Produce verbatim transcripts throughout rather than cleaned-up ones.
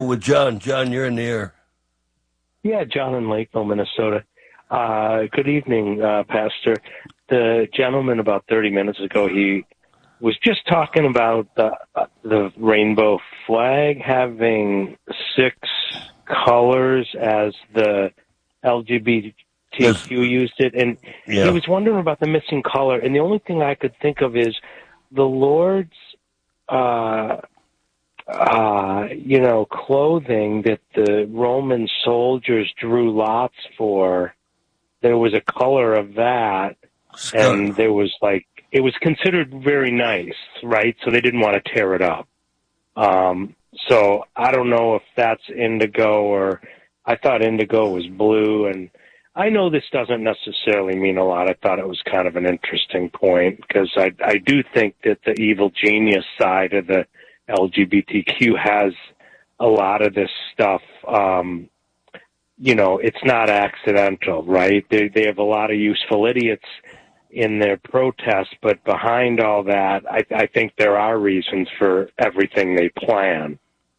with John. John, you're in the air. Yeah, John in Lakeville, Minnesota. Uh, good evening, uh, Pastor. The gentleman about thirty minutes ago, he was just talking about the, uh, the rainbow flag having six colors as the L G B T Q used it. And yeah. he was wondering about the missing color. And the only thing I could think of is the Lord's, uh, uh, you know, clothing that the Roman soldiers drew lots for. There was a color of that. And there was like, it was considered very nice, right? So they didn't want to tear it up. Um, so I don't know if that's indigo or I thought indigo was blue. And I know this doesn't necessarily mean a lot. I thought it was kind of an interesting point because I, I do think that the evil genius side of the L G B T Q has a lot of this stuff. Um, you know, it's not accidental, right? They, they have a lot of useful idiots in their protests, but behind all that, I, I think there are reasons for everything they plan.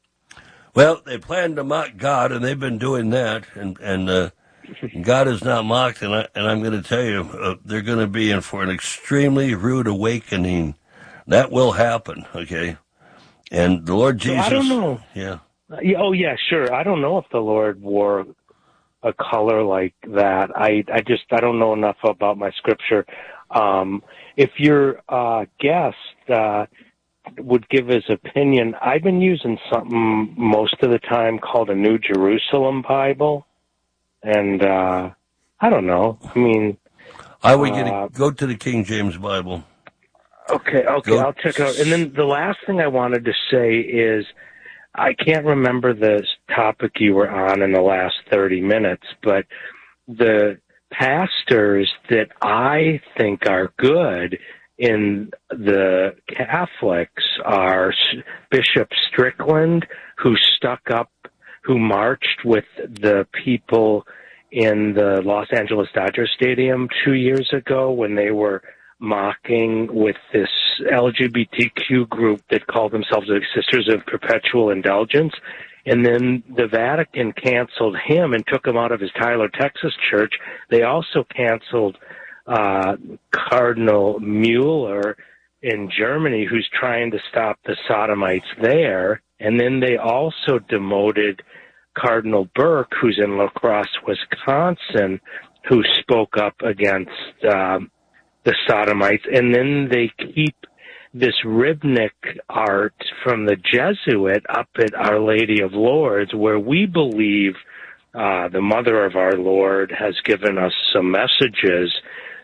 Well, they plan to mock God, and they've been doing that, and and uh, God is not mocked, and, I, and I'm going to tell you, uh, they're going to be in for an extremely rude awakening. That will happen, okay? And the Lord Jesus... So I don't know. Yeah. Oh, yeah, sure. I don't know if the Lord wore a color like that. I, I just, I don't know enough about my scripture. Um, if your uh, guest uh, would give his opinion, I've been using something most of the time called a New Jerusalem Bible. And uh, I don't know. I mean... I would get uh, a, go to the King James Bible. Okay, okay, go. I'll check it out. And then the last thing I wanted to say is, I can't remember the topic you were on in the last thirty minutes, but the pastors that I think are good in the Catholics are Bishop Strickland, who stuck up, who marched with the people in the Los Angeles Dodger Stadium two years ago when they were mocking with this L G B T Q group that called themselves the Sisters of Perpetual Indulgence. And then the Vatican canceled him and took him out of his Tyler, Texas church. They also canceled uh, Cardinal Mueller in Germany, who's trying to stop the sodomites there. And then they also demoted Cardinal Burke, who's in La Crosse, Wisconsin, who spoke up against um, the sodomites. And then they keep this Ribnik art from the Jesuit up at Our Lady of Lourdes, where we believe uh, the Mother of our Lord has given us some messages.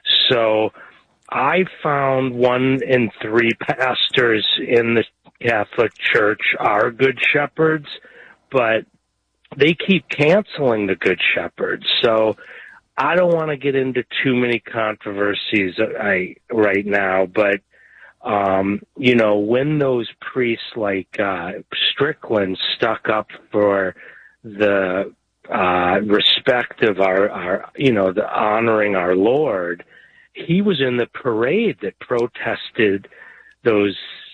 So I found one in three pastors in the Catholic Church are good shepherds, but they keep canceling the good shepherds. So I don't want to get into too many controversies I, right now, but, um, you know, when those priests like uh, Strickland stuck up for the uh, respect of our, our, you know, the honoring our Lord, he was in the parade that protested those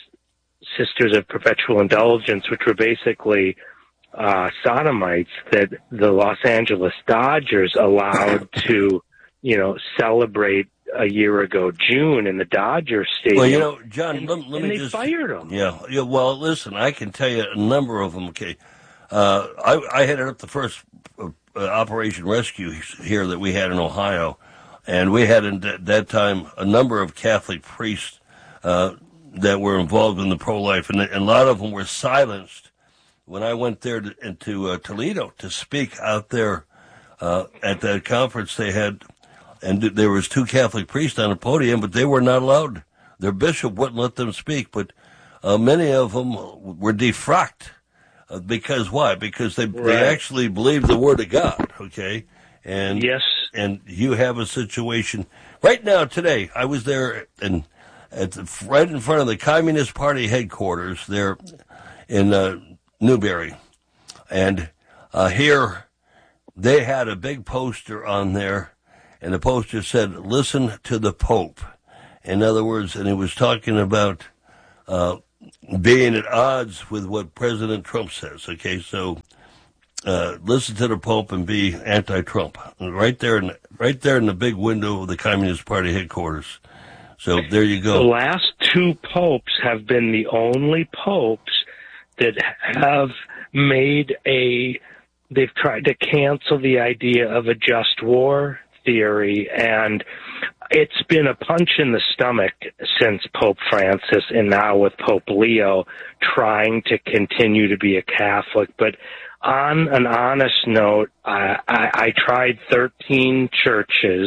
Sisters of Perpetual Indulgence, which were basically uh, sodomites that the Los Angeles Dodgers allowed to, you know, celebrate a year ago, June, in the Dodger Stadium. Well, you know, John, and, let, let and me they just... fired them. Yeah, yeah, well, listen, I can tell you a number of them, okay. Uh, I, I headed up the first uh, Operation Rescue here that we had in Ohio, and we had at that time a number of Catholic priests uh, that were involved in the pro-life, and, and a lot of them were silenced when I went there to, into uh, Toledo to speak out there uh, at that conference they had, and there was two Catholic priests on the podium, but they were not allowed. Their bishop wouldn't let them speak, but uh, many of them were defrocked. Uh, because why? Because they right. they actually believe the Word of God, okay? And yes. And you have a situation right now today. I was there and at the, right in front of the Communist Party headquarters there in uh, Newberry, and uh, here they had a big poster on there, and the poster said, "Listen to the Pope." In other words, and it was talking about uh, being at odds with what President Trump says. Okay, so uh, listen to the Pope and be anti-Trump. Right there, in, right there in the big window of the Communist Party headquarters. So there you go. The last two popes have been the only popes that have made a, they've tried to cancel the idea of a just war theory, and it's been a punch in the stomach since Pope Francis and now with Pope Leo trying to continue to be a Catholic. But on an honest note, I, I, I tried thirteen churches,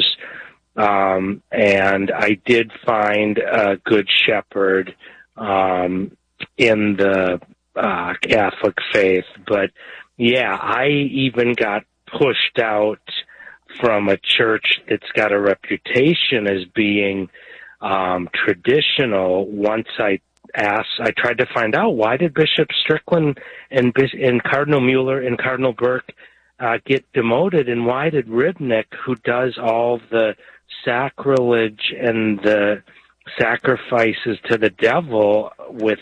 um, and I did find a good shepherd um, in the uh, Catholic faith. But yeah, I even got pushed out from a church that's got a reputation as being um, traditional. Once I asked, I tried to find out, why did Bishop Strickland and, and Cardinal Mueller and Cardinal Burke uh, get demoted, and why did Ribnick, who does all the sacrilege and the sacrifices to the devil with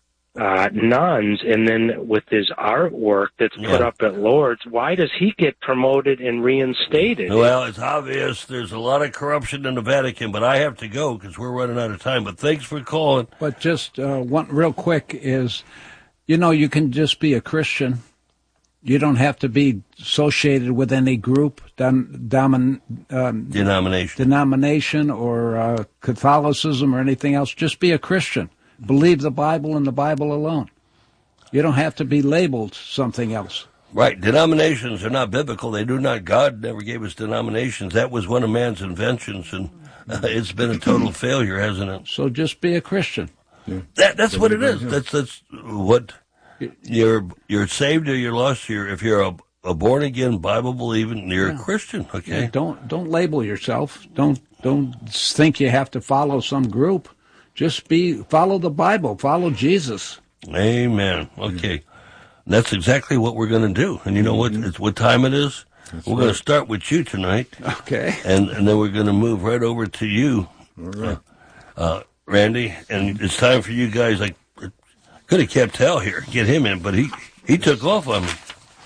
uh, nuns, and then with his artwork that's yeah. put up at Lourdes, why does he get promoted and reinstated? Well, it's obvious there's a lot of corruption in the Vatican, but I have to go because we're running out of time. But thanks for calling. But just uh, one real quick is, you know, you can just be a Christian. You don't have to be associated with any group, dom, dom, um, denomination, denomination or uh, Catholicism or anything else. Just be a Christian. Believe the Bible and the Bible alone. You don't have to be labeled something else. Right. Denominations are not biblical. They do not. God never gave us denominations. That was one of man's inventions, and uh, it's been a total failure, hasn't it? So just be a Christian. Yeah. That, that's what it is. That's that's what you're. You're saved or you're lost. You're if you're a, a born again Bible believing, you're yeah. a Christian. Okay. Yeah, don't don't label yourself. Don't don't think you have to follow some group. Just be follow the Bible, follow Jesus. Amen. Okay, that's exactly what we're going to do. And you know what? It's what time it is. That's we're right. going to start with you tonight. Okay. And and then we're going to move right over to you, all right, uh, uh, Randy. And it's time for you guys. I could have kept Hal here, get him in, but he he took off on me.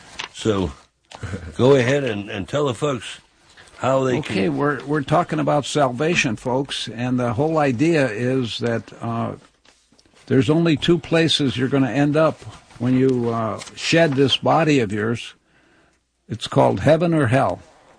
So go ahead and, and tell the folks how they okay, can... we're we're talking about salvation, folks, and the whole idea is that uh, there's only two places you're going to end up when you uh, shed this body of yours. It's called heaven or hell.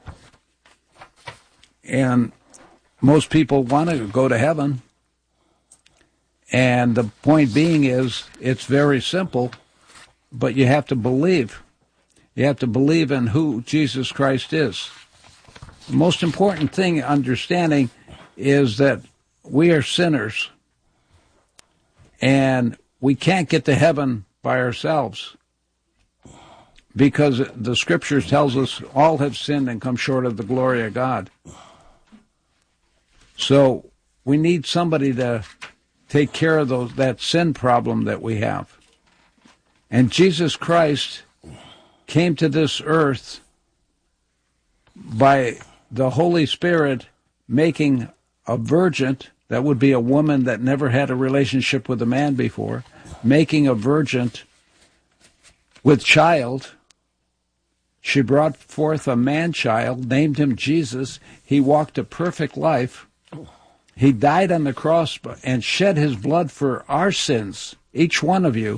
And most people want to go to heaven. And the point being is, it's very simple, but you have to believe. You have to believe in who Jesus Christ is. The most important thing, understanding, is that we are sinners, and we can't get to heaven by ourselves, because the Scriptures tells us all have sinned and come short of the glory of God. So we need somebody to take care of those that sin problem that we have. And Jesus Christ came to this earth by the Holy Spirit making a virgin, that would be a woman that never had a relationship with a man before, making a virgin with child. She brought forth a man-child, named him Jesus. He walked a perfect life. He died on the cross and shed his blood for our sins, each one of you.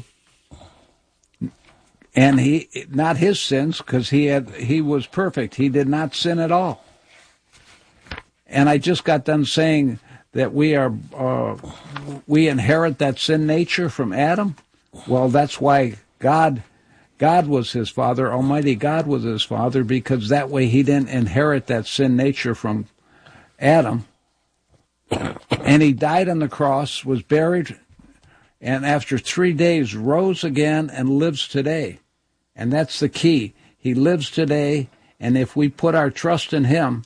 And he, not his sins, because he had, he was perfect. He did not sin at all. And I just got done saying that we are, uh, we inherit that sin nature from Adam. Well, that's why God, God was his father. Almighty God was his father, because that way he didn't inherit that sin nature from Adam. And he died on the cross, was buried, and after three days rose again and lives today. And that's the key. He lives today, and if we put our trust in him,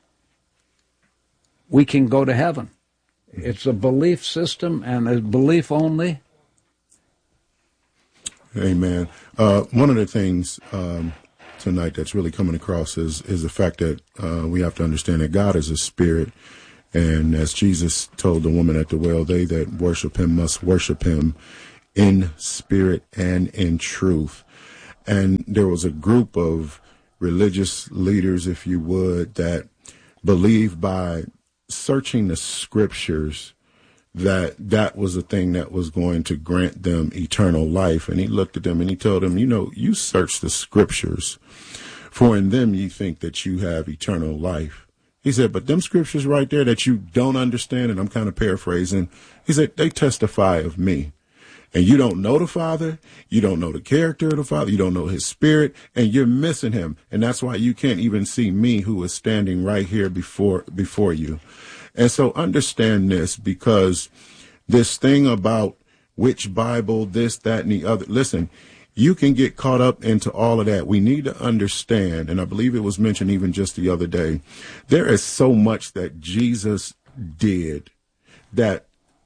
we can go to heaven. It's a belief system, and a belief only. Amen. Uh, one of the things um, tonight that's really coming across is, is the fact that uh, we have to understand that God is a spirit, And as Jesus told the woman at the well, they that worship him must worship him in spirit and in truth. And there was a group of religious leaders, if you would, that believed by searching the scriptures that that was a thing that was going to grant them eternal life. And he looked at them and he told them, you know, you search the scriptures, for in them you think that you have eternal life. He said, but them scriptures right there that you don't understand, and I'm kind of paraphrasing, he said, they testify of me. And you don't know the Father, you don't know the character of the Father, you don't know his spirit, and you're missing him. And that's why you can't even see me, who is standing right here before before you. And so understand this, because this thing about which Bible, this, that, and the other, listen, you can get caught up into all of that. We need to understand, and I believe it was mentioned even just the other day, there is so much that Jesus did that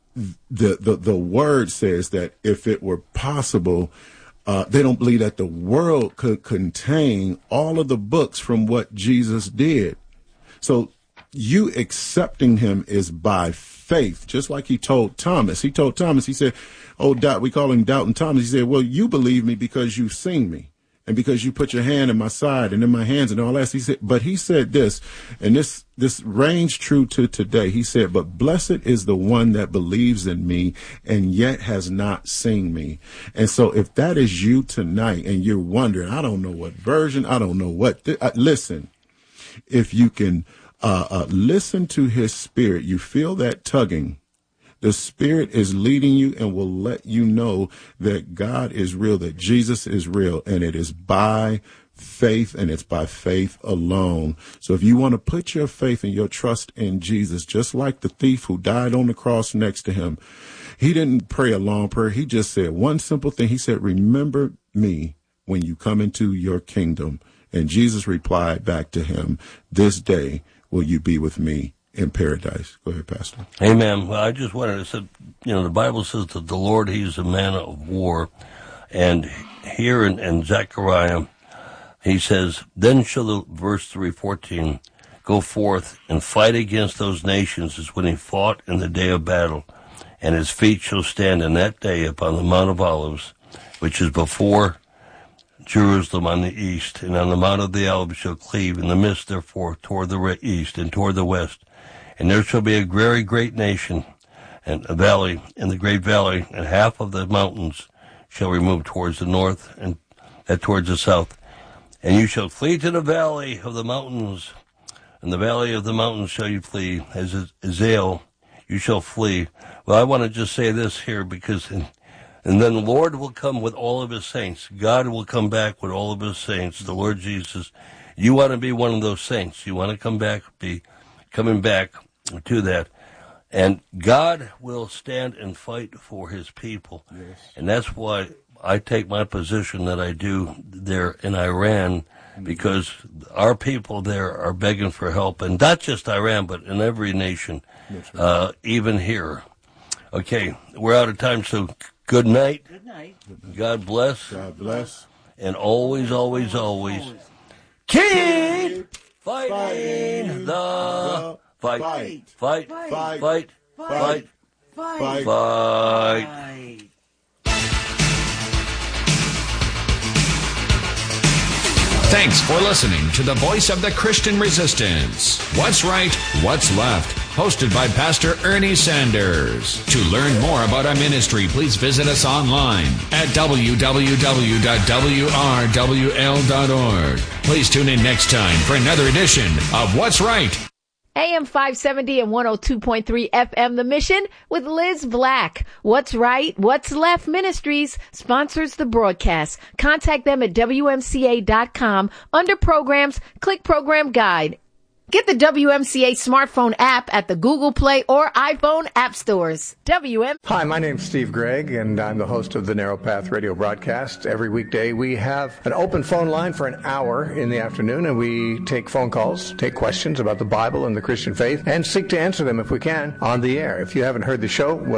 the the, the word says that if it were possible, uh, they don't believe that the world could contain all of the books from what Jesus did. So you accepting him is by faith, just like he told Thomas. He told Thomas, he said, oh, doubt, we call him Doubting Thomas. He said, well, you believe me because you've seen me and because you put your hand in my side and in my hands and all that. He said, but he said this, and this, this reigns true to today. He said, but blessed is the one that believes in me and yet has not seen me. And so if that is you tonight and you're wondering, I don't know what version, I don't know what, th- uh, listen, if you can Uh, uh, listen to his spirit. You feel that tugging. The spirit is leading you and will let you know that God is real, that Jesus is real, and it is by faith, and it's by faith alone. So if you want to put your faith and your trust in Jesus, just like the thief who died on the cross next to him, he didn't pray a long prayer. He just said one simple thing. He said, remember me when you come into your kingdom. And Jesus replied back to him, this day will you be with me in paradise? Go ahead, Pastor. Amen. Well, I just wanted to say, you know, the Bible says that the Lord, he's a man of war. And here in, in Zechariah, he says, then shall the, verse three fourteen, go forth and fight against those nations as when he fought in the day of battle. And his feet shall stand in that day upon the Mount of Olives, which is before Jerusalem on the east, and on the Mount of the Olives shall cleave in the midst, therefore, toward the east and toward the west. And there shall be a very great nation, and a valley, in the great valley, and half of the mountains shall remove towards the north, and that towards the south. And you shall flee to the valley of the mountains, and the valley of the mountains shall you flee, as Azal you shall flee. Well, I want to just say this here, because in And then the Lord will come with all of his saints. God will come back with all of his saints. The Lord Jesus, you want to be one of those saints. You want to come back, be coming back to that. And God will stand and fight for his people. Yes. And that's why I take my position that I do there in Iran, because our people there are begging for help. And not just Iran, but in every nation, right. uh, even here. Okay, we're out of time, so good night. Good night. God bless. God bless. And always, always, always, always. keep fighting, fighting the fight. Fight. Fight. Fight. Fight. Fight. Fight. Fight. Fight. Fight. Thanks for listening to the Voice of the Christian Resistance. What's right, what's left? Hosted by Pastor Ernie Sanders. To learn more about our ministry, please visit us online at w w w dot w r w l dot org. Please tune in next time for another edition of What's Right. A M five seventy and one oh two point three F M The Mission with Liz Black. What's Right, What's Left Ministries sponsors the broadcast. Contact them at w m c a dot com. Under programs, click program guide. Get the W M C A smartphone app at the Google Play or iPhone app stores. W M. Hi, my name's Steve Gregg, and I'm the host of the Narrow Path Radio broadcast. Every weekday, we have an open phone line for an hour in the afternoon, and we take phone calls, take questions about the Bible and the Christian faith, and seek to answer them if we can on the air. If you haven't heard the show, well,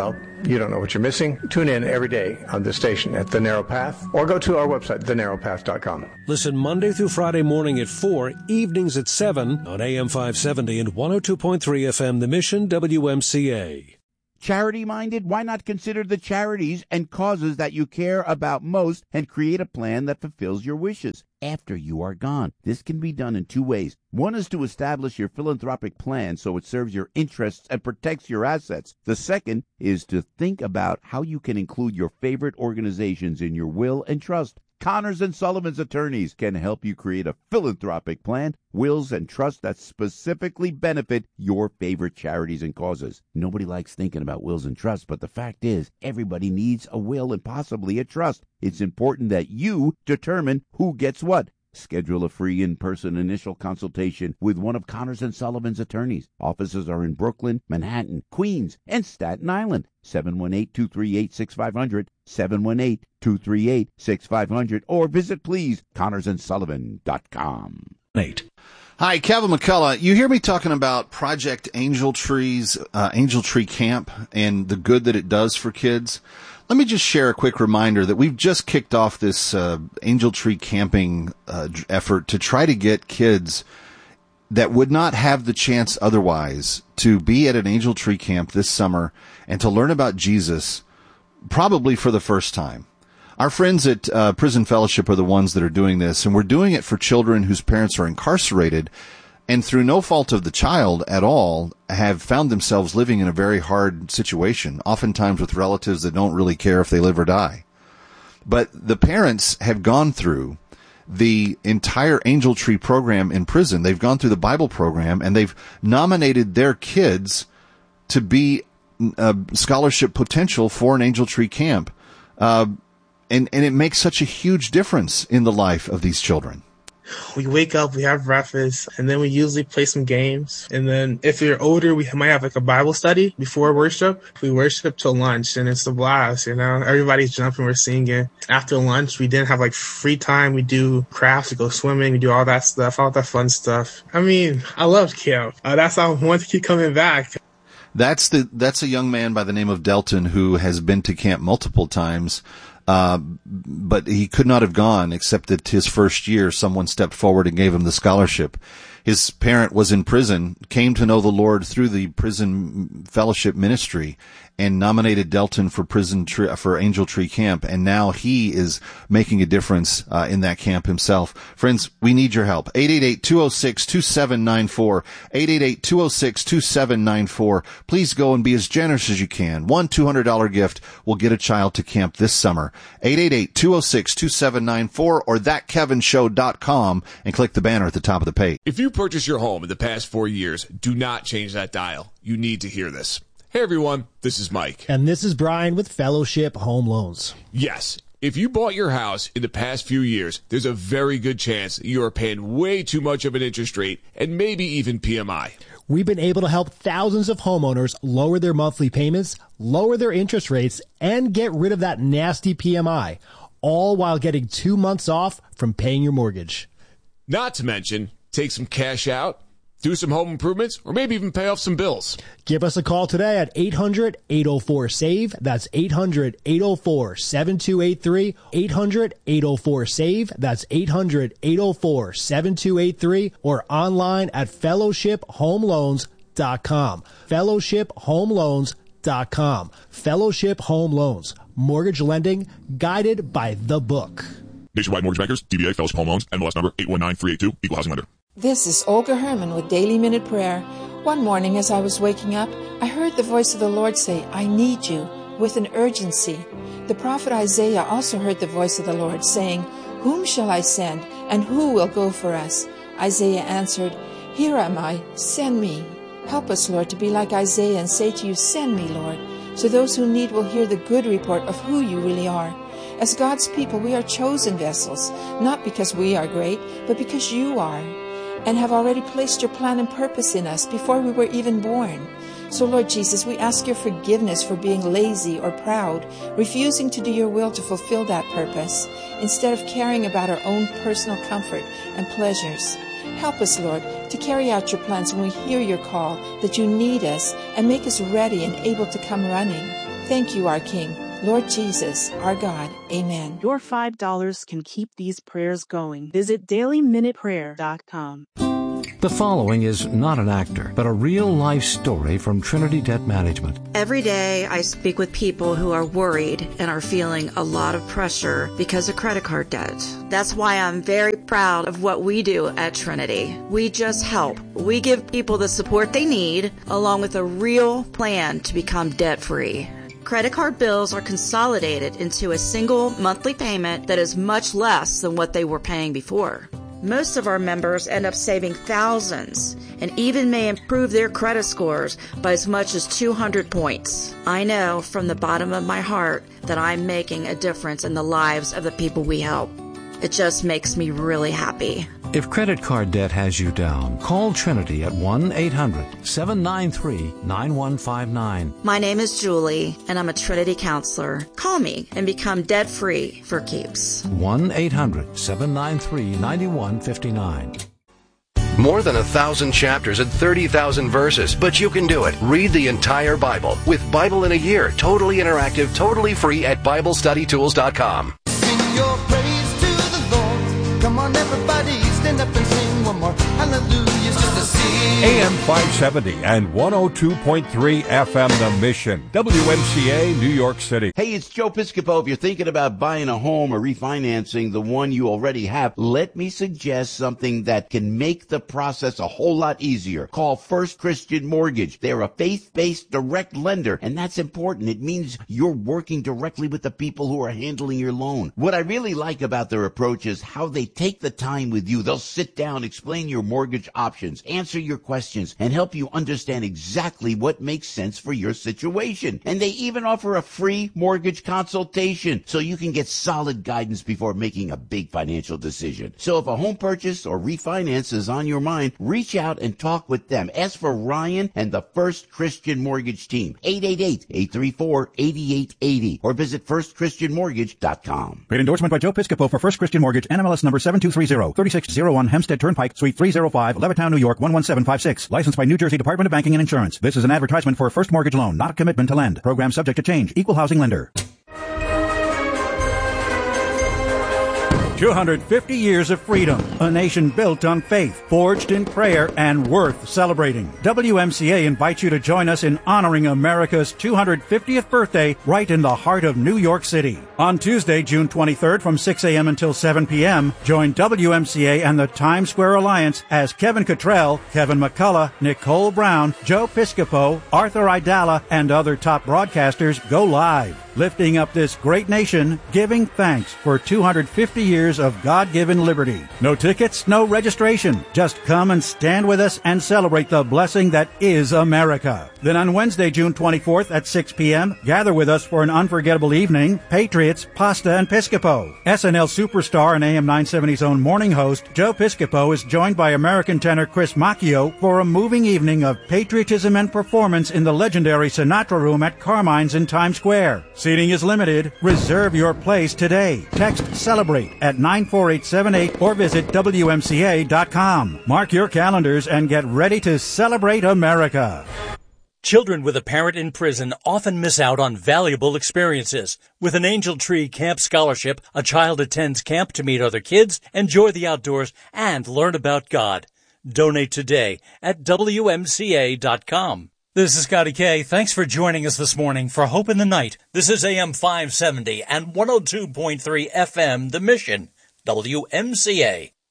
you don't know what you're missing. Tune in every day on this station at The Narrow Path, or go to our website, the narrow path dot com. Listen Monday through Friday morning at four, evenings at seven on A M five seventy and one oh two point three F M, The Mission, W M C A. Charity-minded? Why not consider the charities and causes that you care about most and create a plan that fulfills your wishes after you are gone? This can be done in two ways. One is to establish your philanthropic plan so it serves your interests and protects your assets. The second is to think about how you can include your favorite organizations in your will and trust. Connors and Sullivan's attorneys can help you create a philanthropic plan, wills, and trusts that specifically benefit your favorite charities and causes. Nobody likes thinking about wills and trusts, but the fact is, everybody needs a will and possibly a trust. It's important that you determine who gets what. Schedule a free in-person initial consultation with one of Connors and Sullivan's attorneys. Offices are in Brooklyn, Manhattan, Queens, and Staten Island. seven one eight, two three eight, six five zero zero, seven one eight, two three eight, six five zero zero, or visit, please, connors and sullivan dot com. Nate. Hi, Kevin McCullough. You hear me talking about Project Angel Tree's uh, Angel Tree Camp and the good that it does for kids. Let me just share a quick reminder that we've just kicked off this uh, Angel Tree camping uh, effort to try to get kids that would not have the chance otherwise to be at an Angel Tree camp this summer and to learn about Jesus, probably for the first time. Our friends at uh, Prison Fellowship are the ones that are doing this, and we're doing it for children whose parents are incarcerated and through no fault of the child at all have found themselves living in a very hard situation, oftentimes with relatives that don't really care if they live or die. But the parents have gone through the entire Angel Tree program in prison. They've gone through the Bible program, and they've nominated their kids to be uh, scholarship potential for an Angel Tree camp. Uh, and, and it makes such a huge difference in the life of these children. We wake up, we have breakfast, and then we usually play some games. And then if you're older, we might have like a Bible study before worship. We worship till lunch, and it's a blast, you know. Everybody's jumping, we're singing. After lunch, we then have like free time. We do crafts, we go swimming, we do all that stuff, all that fun stuff. I mean, I love camp. Uh, that's how I want to keep coming back. That's the that's a young man by the name of Delton who has been to camp multiple times. Uh, but he could not have gone except that his first year someone stepped forward and gave him the scholarship. His parent was in prison, came to know the Lord through the Prison Fellowship ministry, and nominated Delton for prison tree, for Angel Tree Camp, and now he is making a difference uh, in that camp himself. Friends, we need your help. eight eight eight, two oh six, two seven nine four, eight eight eight, two oh six, two seven nine four. Please go and be as generous as you can. One two hundred dollars gift will get a child to camp this summer. eight eight eight, two oh six, two seven nine four or that kevin show dot com and click the banner at the top of the page. If you purchased your home in the past four years, do not change that dial. You need to hear this. Hey everyone, this is Mike. And this is Brian with Fellowship Home Loans. Yes, if you bought your house in the past few years, there's a very good chance that you are paying way too much of an interest rate and maybe even P M I. We've been able to help thousands of homeowners lower their monthly payments, lower their interest rates, and get rid of that nasty P M I, all while getting two months off from paying your mortgage. Not to mention, take some cash out, do some home improvements, or maybe even pay off some bills. Give us a call today at eight hundred, eight oh four, SAVE. That's eight hundred, eight oh four, seven two eight three. eight hundred, eight oh four, SAVE. That's eight hundred, eight oh four, seven two eight three. Or online at fellowship home loans dot com. fellowship home loans dot com. Fellowship Home Loans. Mortgage lending guided by the book. Nationwide Mortgage Bankers, D B A, Fellowship Home Loans, N M L S number eight one nine three eight two, Equal Housing Lender. This is Olga Herman with Daily Minute Prayer. One morning as I was waking up, I heard the voice of the Lord say, I need you, with an urgency. The prophet Isaiah also heard the voice of the Lord saying, Whom shall I send, and who will go for us? Isaiah answered, Here am I, send me. Help us, Lord, to be like Isaiah and say to you, Send me, Lord, so those who need will hear the good report of who you really are. As God's people, we are chosen vessels, not because we are great, but because you are, and have already placed your plan and purpose in us before we were even born. So, Lord Jesus, we ask your forgiveness for being lazy or proud, refusing to do your will to fulfill that purpose, instead of caring about our own personal comfort and pleasures. Help us, Lord, to carry out your plans when we hear your call, that you need us, and make us ready and able to come running. Thank you, our King. Lord Jesus, our God. Amen. Your five dollars can keep these prayers going. Visit daily minute prayer dot com. The following is not an actor, but a real-life story from Trinity Debt Management. Every day I speak with people who are worried and are feeling a lot of pressure because of credit card debt. That's why I'm very proud of what we do at Trinity. We just help. We give people the support they need, along with a real plan to become debt-free. Credit card bills are consolidated into a single monthly payment that is much less than what they were paying before. Most of our members end up saving thousands and even may improve their credit scores by as much as two hundred points. I know from the bottom of my heart that I'm making a difference in the lives of the people we help. It just makes me really happy. If credit card debt has you down, call Trinity at one eight hundred seven nine three nine one five nine. My name is Julie, and I'm a Trinity counselor. Call me and become debt-free for keeps. one eight hundred seven nine three nine one five nine. More than a thousand chapters and thirty thousand verses, but you can do it. Read the entire Bible with Bible in a Year, totally interactive, totally free at Bible Study Tools dot com. Sing your praise to the Lord. Come on, everybody, stand up and sing one more. Hallelujah's just a sing. A M five seventy and one oh two point three F M The Mission, W M C A, New York City. Hey, it's Joe Piscopo. If you're thinking about buying a home or refinancing the one you already have, let me suggest something that can make the process a whole lot easier. Call First Christian Mortgage. They're a faith-based direct lender, and that's important. It means you're working directly with the people who are handling your loan. What I really like about their approach is how they take the time with you. They'll sit down, explain your mortgage options, answer your questions, and help you understand exactly what makes sense for your situation. And they even offer a free mortgage consultation so you can get solid guidance before making a big financial decision. So if a home purchase or refinance is on your mind, reach out and talk with them. Ask for Ryan and the First Christian Mortgage team, eight eight eight, eight three four, eight eight eight zero, or visit first christian mortgage dot com. Paid endorsement by Joe Piscopo for First Christian Mortgage, N M L S number seven two three zero, thirty-six oh one Hempstead Turnpike, Suite three oh five, Levittown, New York, one one seven five six. Licensed by New Jersey Department of Banking and Insurance. This is an advertisement for a first mortgage loan, not a commitment to lend. Program subject to change. Equal housing lender. two hundred fifty years of freedom. A nation built on faith, forged in prayer, and worth celebrating. W M C A invites you to join us in honoring America's two hundred fiftieth birthday right in the heart of New York City. On Tuesday, June twenty-third from six a.m. until seven p.m., join W M C A and the Times Square Alliance as Kevin Cottrell, Kevin McCullough, Nicole Brown, Joe Piscopo, Arthur Idala, and other top broadcasters go live, lifting up this great nation, giving thanks for two hundred fifty years of God-given liberty. No tickets, no registration. Just come and stand with us and celebrate the blessing that is America. Then on Wednesday, June twenty-fourth at six p.m., gather with us for an unforgettable evening, Patriots, Pasta, and Piscopo. S N L superstar and A M nine seventy's own morning host, Joe Piscopo, is joined by American tenor Chris Macchio for a moving evening of patriotism and performance in the legendary Sinatra Room at Carmine's in Times Square. Seating is limited. Reserve your place today. Text CELEBRATE at nine four eight seven eight or visit W M C A dot com. Mark your calendars and get ready to celebrate America. Children with a parent in prison often miss out on valuable experiences. With an Angel Tree Camp Scholarship, a child attends camp to meet other kids, enjoy the outdoors, and learn about God. Donate today at W M C A dot com. This is Scotty K. Thanks for joining us this morning for Hope in the Night. This is A M five seventy and one oh two point three F M, The Mission, W M C A.